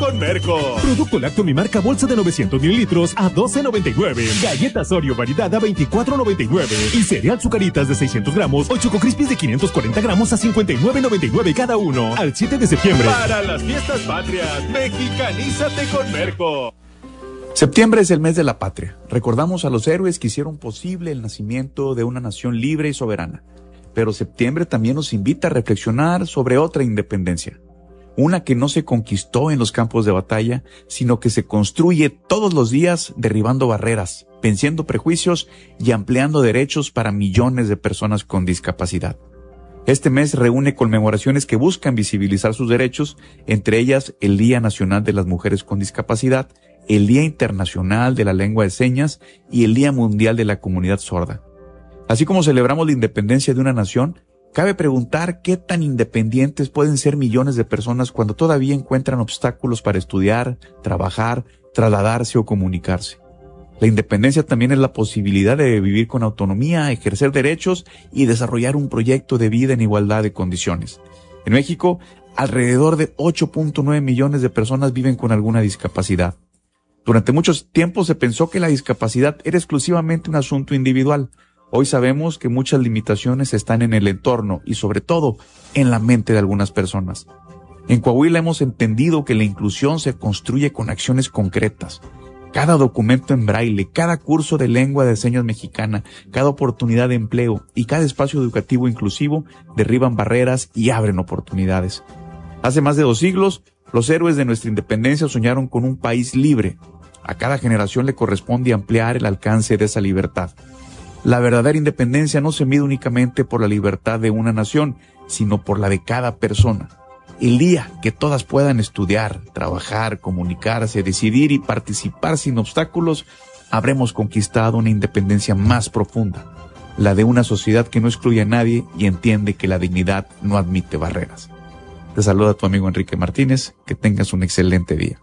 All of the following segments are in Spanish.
con Merco. Producto lácteo mi marca bolsa de 900 mililitros a $12.99. Galletas Oreo variedad a $24.99. Y cereal Zucaritas de 600 gramos o Choco Crispies de 540 gramos a $59.99 cada uno. Al 7 de septiembre. Para las fiestas patrias, mexicanízate con Merco. Septiembre es el mes de la patria. Recordamos a los héroes que hicieron posible el nacimiento de una nación libre y soberana. Pero septiembre también nos invita a reflexionar sobre otra independencia. Una que no se conquistó en los campos de batalla, sino que se construye todos los días derribando barreras, venciendo prejuicios y ampliando derechos para millones de personas con discapacidad. Este mes reúne conmemoraciones que buscan visibilizar sus derechos, entre ellas el Día Nacional de las Mujeres con Discapacidad, el Día Internacional de la Lengua de Señas y el Día Mundial de la Comunidad Sorda. Así como celebramos la independencia de una nación, cabe preguntar qué tan independientes pueden ser millones de personas cuando todavía encuentran obstáculos para estudiar, trabajar, trasladarse o comunicarse. La independencia también es la posibilidad de vivir con autonomía, ejercer derechos y desarrollar un proyecto de vida en igualdad de condiciones. En México, alrededor de 8.9 millones de personas viven con alguna discapacidad. Durante muchos tiempos se pensó que la discapacidad era exclusivamente un asunto individual. Hoy sabemos que muchas limitaciones están en el entorno y sobre todo en la mente de algunas personas. En Coahuila hemos entendido que la inclusión se construye con acciones concretas. Cada documento en braille, cada curso de lengua de señas mexicana, cada oportunidad de empleo y cada espacio educativo inclusivo derriban barreras y abren oportunidades. Hace más de 2 siglos, los héroes de nuestra independencia soñaron con un país libre. A cada generación le corresponde ampliar el alcance de esa libertad. La verdadera independencia no se mide únicamente por la libertad de una nación, sino por la de cada persona. El día que todas puedan estudiar, trabajar, comunicarse, decidir y participar sin obstáculos, habremos conquistado una independencia más profunda, la de una sociedad que no excluye a nadie y entiende que la dignidad no admite barreras. Te saluda tu amigo Enrique Martínez, que tengas un excelente día.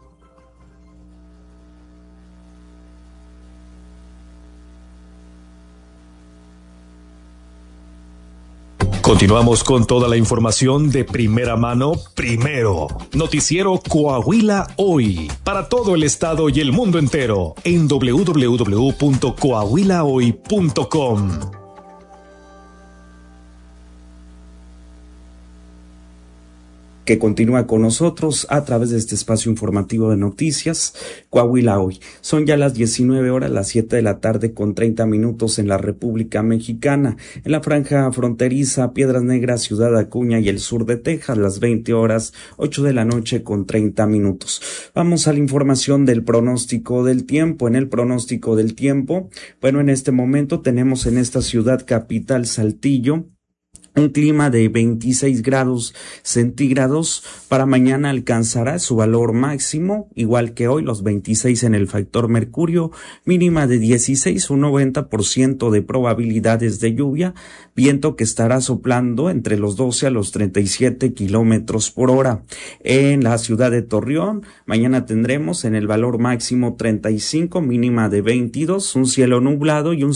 Continuamos con toda la información de primera mano, primero. Noticiero Coahuila Hoy, para todo el estado y el mundo entero, en www.coahuilahoy.com. Que continúa con nosotros a través de este espacio informativo de noticias, Coahuila Hoy. Son ya las 19 horas, las 7 de la tarde con 30 minutos en la República Mexicana. En la franja fronteriza, Piedras Negras, Ciudad Acuña y el sur de Texas, las 20 horas, 8 de la noche con 30 minutos. Vamos a la información del pronóstico del tiempo. En el pronóstico del tiempo, bueno, en este momento tenemos en esta ciudad capital Saltillo un clima de 26 grados centígrados. Para mañana alcanzará su valor máximo, igual que hoy, los 26 en el factor mercurio, mínima de 16, un 90% de probabilidades de lluvia, viento que estará soplando entre los 12 a los 37 kilómetros por hora. En la ciudad de Torreón, mañana tendremos en el valor máximo 35, mínima de 22, un cielo nublado y un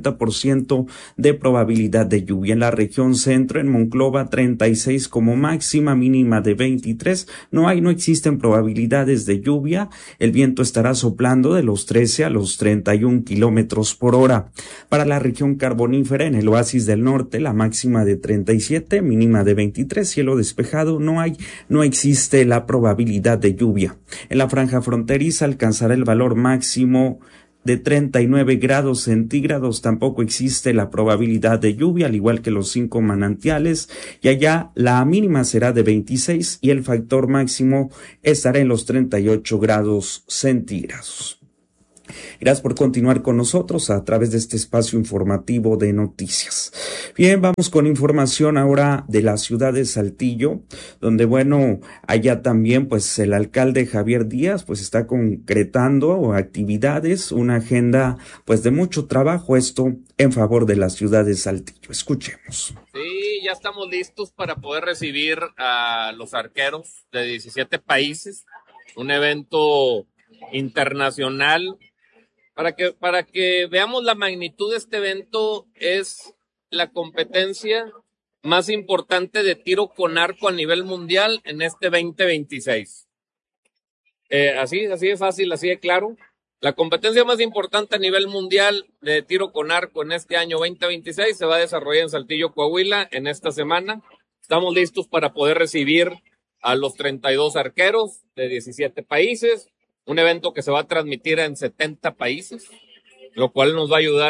50% de probabilidad de lluvia. En la región centro, en Monclova, 36 como máxima, mínima de 23. No existen probabilidades de lluvia. El viento estará soplando de los 13 a los 31 kilómetros por hora. Para la región carbonífera, en el oasis del norte, la máxima de 37, mínima de 23, cielo despejado. No existe la probabilidad de lluvia. En la franja fronteriza alcanzará el valor máximo de 39 grados centígrados, tampoco existe la probabilidad de lluvia, al igual que los 5 manantiales, y allá la mínima será de 26 y el factor máximo estará en los 38 grados centígrados. Gracias por continuar con nosotros a través de este espacio informativo de noticias. Bien, vamos con información ahora de la ciudad de Saltillo, donde allá también pues el alcalde Javier Díaz pues está concretando actividades, una agenda pues de mucho trabajo, esto en favor de la ciudad de Saltillo. Escuchemos. Sí, ya estamos listos para poder recibir a los arqueros de 17 países, un evento internacional. Para que veamos la magnitud de este evento, es la competencia más importante de tiro con arco a nivel mundial en este 2026. Así de fácil, así de claro. La competencia más importante a nivel mundial de tiro con arco en este año 2026 se va a desarrollar en Saltillo, Coahuila, en esta semana. Estamos listos para poder recibir a los 32 arqueros de 17 países, un evento que se va a transmitir en 70 países, lo cual nos va a ayudar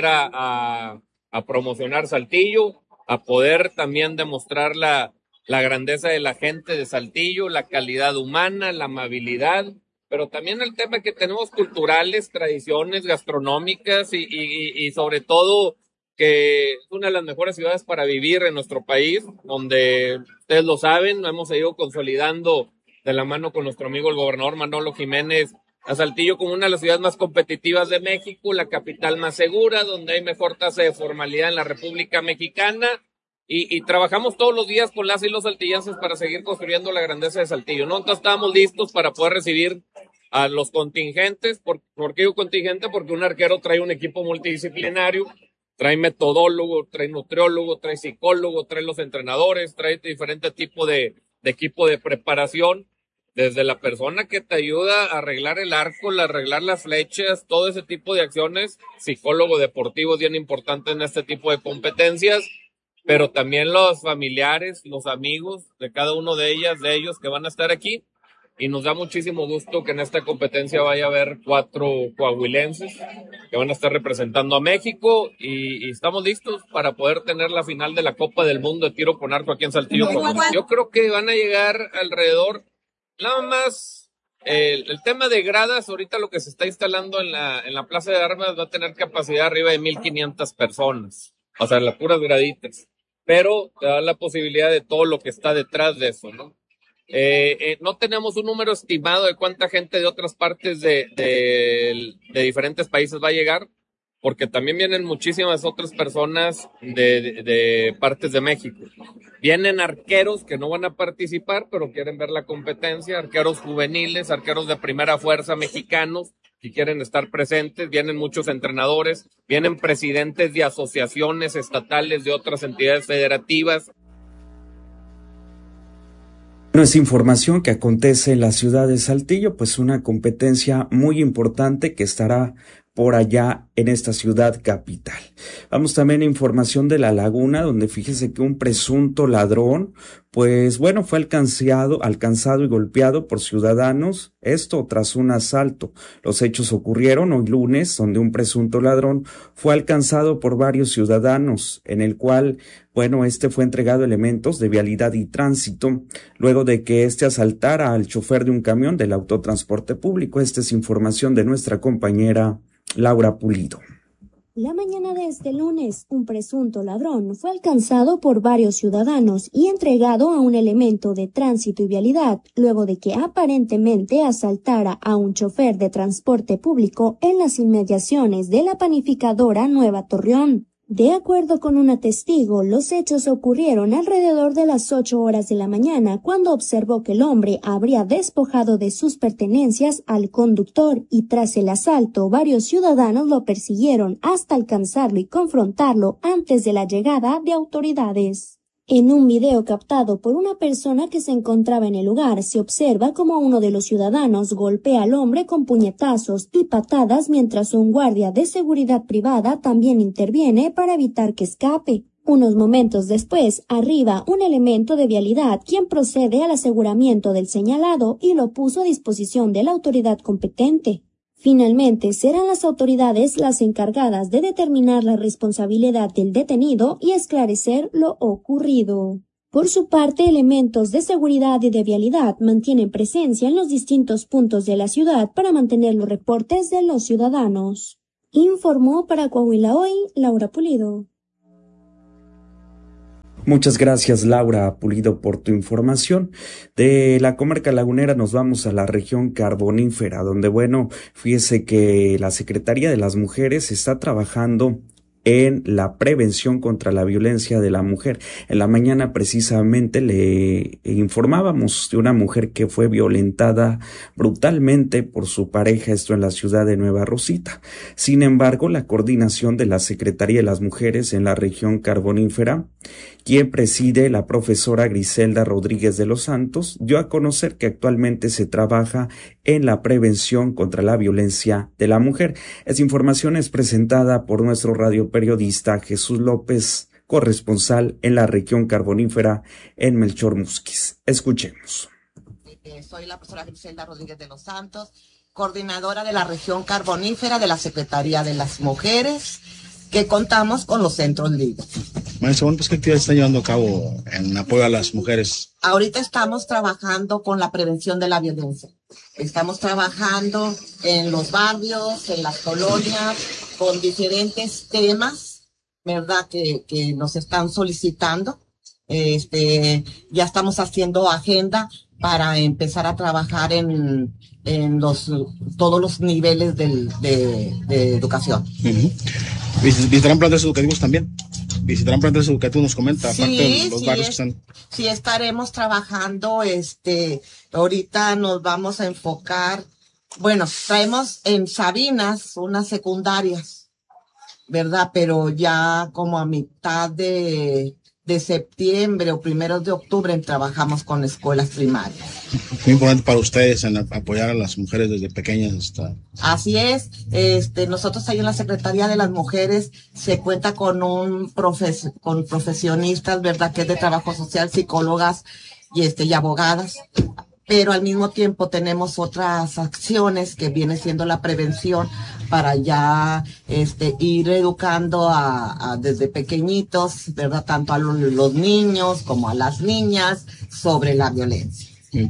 a promocionar Saltillo, a poder también demostrar la grandeza de la gente de Saltillo, la calidad humana, la amabilidad, pero también el tema que tenemos culturales, tradiciones gastronómicas y sobre todo que es una de las mejores ciudades para vivir en nuestro país, donde ustedes lo saben, hemos seguido consolidando de la mano con nuestro amigo el gobernador Manolo Jiménez a Saltillo como una de las ciudades más competitivas de México, la capital más segura, donde hay mejor tasa de formalidad en la República Mexicana, y trabajamos todos los días con las y los saltillenses para seguir construyendo la grandeza de Saltillo, ¿no? Entonces estábamos listos para poder recibir a los contingentes. ¿Por qué digo contingente? Porque un arquero trae un equipo multidisciplinario, trae metodólogo, trae nutriólogo, trae psicólogo, trae los entrenadores, trae diferentes tipos de equipo de preparación, desde la persona que te ayuda a arreglar el arco, a arreglar las flechas, todo ese tipo de acciones. Psicólogo deportivo es bien importante en este tipo de competencias, pero también los familiares, los amigos de cada uno de ellos que van a estar aquí. Y nos da muchísimo gusto que en esta competencia vaya a haber 4 coahuilenses que van a estar representando a México, y estamos listos para poder tener la final de la Copa del Mundo de tiro con arco aquí en Saltillo. Yo creo que van a llegar alrededor, nada más, el tema de gradas, ahorita lo que se está instalando en la Plaza de Armas va a tener capacidad arriba de 1,500 personas, o sea, las puras graditas, pero te da la posibilidad de todo lo que está detrás de eso, ¿no? No tenemos un número estimado de cuánta gente de otras partes de diferentes países va a llegar, porque también vienen muchísimas otras personas de partes de México. Vienen arqueros que no van a participar, pero quieren ver la competencia, arqueros juveniles, arqueros de primera fuerza mexicanos que quieren estar presentes, vienen muchos entrenadores, vienen presidentes de asociaciones estatales de otras entidades federativas. No es información que acontece en la ciudad de Saltillo, pues una competencia muy importante que estará por allá en esta ciudad capital. Vamos también a información de La Laguna, donde fíjese que un presunto ladrón, pues bueno, fue alcanzado y golpeado por ciudadanos, esto tras un asalto. Los hechos ocurrieron hoy lunes, donde un presunto ladrón fue alcanzado por varios ciudadanos, en el cual, bueno, fue entregado elementos de vialidad y tránsito, luego de que asaltara al chofer de un camión del autotransporte público. Esta es información de nuestra compañera Laura Pulido. La mañana de este lunes, un presunto ladrón fue alcanzado por varios ciudadanos y entregado a un elemento de tránsito y vialidad, luego de que aparentemente asaltara a un chofer de transporte público en las inmediaciones de la panificadora Nueva Torreón. De acuerdo con una testigo, los hechos ocurrieron alrededor de las 8 horas de la mañana, cuando observó que el hombre habría despojado de sus pertenencias al conductor, y tras el asalto varios ciudadanos lo persiguieron hasta alcanzarlo y confrontarlo antes de la llegada de autoridades. En un video captado por una persona que se encontraba en el lugar, se observa cómo uno de los ciudadanos golpea al hombre con puñetazos y patadas, mientras un guardia de seguridad privada también interviene para evitar que escape. Unos momentos después, arriba un elemento de vialidad, quien procede al aseguramiento del señalado y lo puso a disposición de la autoridad competente. Finalmente, serán las autoridades las encargadas de determinar la responsabilidad del detenido y esclarecer lo ocurrido. Por su parte, elementos de seguridad y de vialidad mantienen presencia en los distintos puntos de la ciudad para mantener los reportes de los ciudadanos. Informó para Coahuila Hoy, Laura Pulido. Muchas gracias, Laura Pulido, por tu información. De la comarca lagunera nos vamos a la región carbonífera, donde, bueno, fíjese que la Secretaría de las Mujeres está trabajando en la prevención contra la violencia de la mujer. En la mañana precisamente le informábamos de una mujer que fue violentada brutalmente por su pareja, esto en la ciudad de Nueva Rosita. Sin embargo, la coordinación de la Secretaría de las Mujeres en la región carbonífera, quien preside la profesora Griselda Rodríguez de los Santos, dio a conocer que actualmente se trabaja en la prevención contra la violencia de la mujer. Esta información es presentada por nuestro radioperiodista Jesús López, corresponsal en la región carbonífera en Melchor Musquis. Escuchemos. Soy la profesora Griselda Rodríguez de los Santos, coordinadora de la región carbonífera de la Secretaría de las Mujeres, que contamos con los centros libres. Maestra, pues, ¿qué actividades están llevando a cabo en apoyo a las mujeres? Ahorita estamos trabajando con la prevención de la violencia. Estamos trabajando en los barrios, en las colonias, con diferentes temas, ¿verdad?, que nos están solicitando. Ya estamos haciendo agenda para empezar a trabajar en todos los niveles de educación. Uh-huh. ¿Visitarán planteles educativos también? ¿Visitarán planteles educativos, nos comenta, aparte de los barrios que están? Sí, estaremos trabajando, ahorita nos vamos a enfocar, bueno, traemos en Sabinas unas secundarias, ¿verdad? Pero ya como a mitad de septiembre o primeros de octubre trabajamos con escuelas primarias. Muy importante para ustedes en apoyar a las mujeres desde pequeñas hasta... Así es, nosotros ahí en la Secretaría de las Mujeres se cuenta con con profesionistas, ¿verdad?, que es de trabajo social, psicólogas y abogadas, pero al mismo tiempo tenemos otras acciones que viene siendo la prevención para ya ir educando desde pequeñitos, ¿verdad?, tanto a los niños como a las niñas sobre la violencia.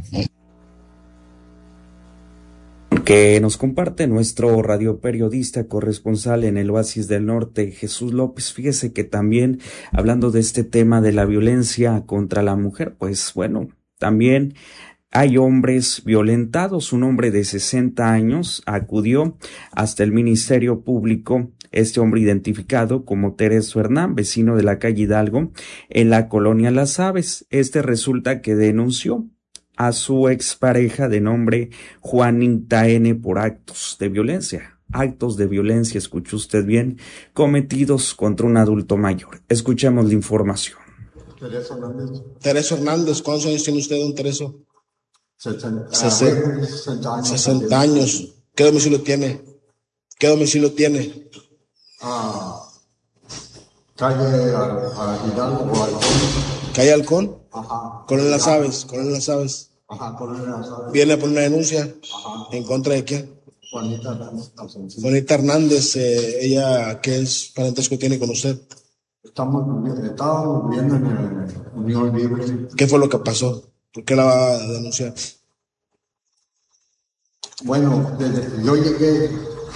Que nos comparte nuestro radioperiodista corresponsal en el Oasis del Norte, Jesús López. Fíjese que también, hablando de este tema de la violencia contra la mujer, pues bueno, también hay hombres violentados. Un hombre de 60 años acudió hasta el Ministerio Público, este hombre identificado como Tereso Hernán, vecino de la calle Hidalgo, en la colonia Las Aves. Resulta que denunció a su expareja de nombre Juanita N. por actos de violencia, escuchó usted bien, cometidos contra un adulto mayor. Escuchemos la información. Tereso Hernández, ¿cuántos años tiene usted, don Tereso? 60 años. ¿Qué domicilio tiene? Calle Hidalgo o Halcón. ¿Calle Halcón? Ajá. Colonia Las Aves. Ajá, Colonia Las Aves. ¿Viene a poner una denuncia? Ajá. ¿En contra de quién? Juanita Hernández. ¿Ella qué es parentesco tiene con usted? Estábamos viviendo en Unión Libre. ¿Qué fue lo que pasó? ¿Por qué la va a denunciar? Bueno, desde que yo llegué,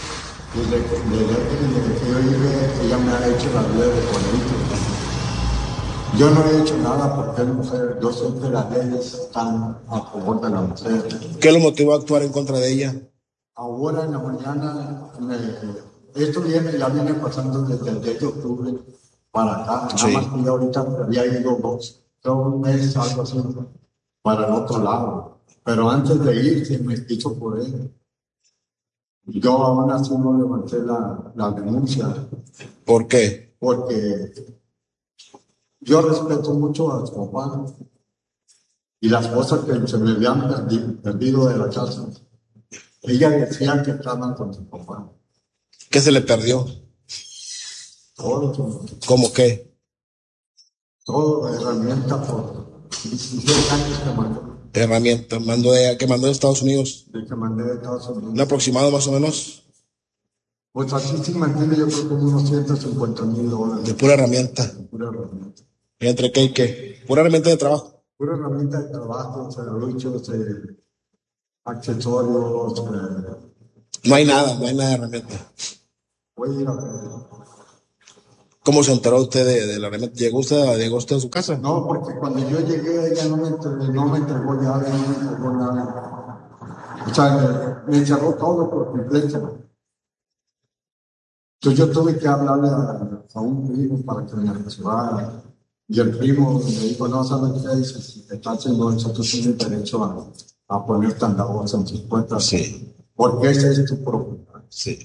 ella me ha hecho la vida de Juanito. Yo no he hecho nada porque es mujer. Yo siempre las leyes están a favor de la mujer. ¿Qué lo motivó a actuar en contra de ella? Ahora en la mañana, esto ya viene pasando desde el 10 de octubre para acá. Sí. Nada más que yo ahorita había ido un mes, algo así, para el otro lado. Pero antes de ir, se me quiso por él. Yo aún así no levanté la denuncia. ¿Por qué? Porque yo respeto mucho a su papá y las cosas que se me habían perdido de la casa. Ella decía que estaban con su papá. ¿Qué se le perdió? Todo. ¿Cómo qué? Todo, herramienta por 16 años que mandó. Herramienta, que mandó de Estados Unidos. Que mandé de Estados Unidos. ¿Un aproximado más o menos? Pues así sí mantiene, yo creo que unos $150,000. De pura herramienta. De pura herramienta. ¿Entre qué y qué? Pura herramienta de trabajo. Pura herramienta de trabajo, serruchos, accesorios. No hay nada de herramienta. Voy a ir a ver. ¿Cómo se enteró usted de la herramienta? ¿Llegó usted a su casa? No, porque cuando yo llegué ella no me entregó llave, no me entregó nada. O sea, me encerró todo por completo. Entonces yo tuve que hablarle a un primo para que me asesorara. Y el primo me dijo, no, ¿sabes qué? Dice, si te estás haciendo eso, tú tienes derecho a poner tandabosa en tus cuentas. Sí. Porque ese es tu propiedad. Sí.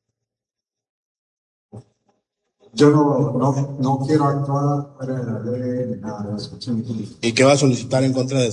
Yo no quiero actuar fuera de la ley ni nada de eso. ¿Y qué va a solicitar en contra de